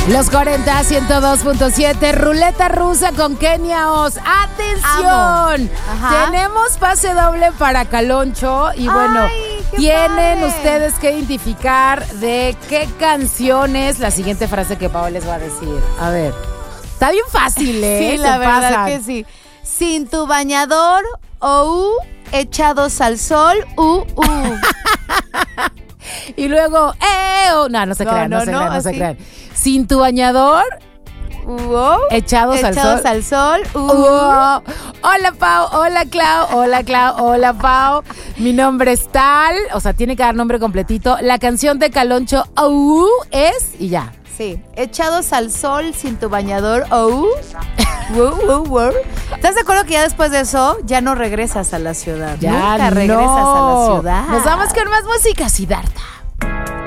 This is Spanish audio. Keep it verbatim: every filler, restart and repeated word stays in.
Los cuarenta, ciento dos punto siete, ruleta rusa con Kenia Os. ¡Atención! Tenemos pase doble para Caloncho y bueno, Ay, tienen padre. ustedes que identificar de qué canciones la siguiente frase que Pau les va a decir. A ver, está bien fácil, ¿eh? Sí, Se la verdad pasan. que sí. Sin tu bañador, oh, uh, echados al sol, uh, uh. Y luego, eh, oh, no, no se No, crean, no, no, se no, crean, no se así. crean. Sin tu bañador, Wow. echados, Echados al sol. al sol, uh. Uh, hola Pau, hola Clau, hola Clau, hola Pau. Mi nombre es tal, o sea, tiene que dar nombre completito. La canción de Caloncho, uh, es, y ya. Sí, echados al sol sin tu bañador, oh. Wow, wow, wow. ¿Estás de acuerdo que ya después de eso ya no regresas a la ciudad? Ya Nunca no. regresas a la ciudad. Nos vamos con más música, Siddhartha.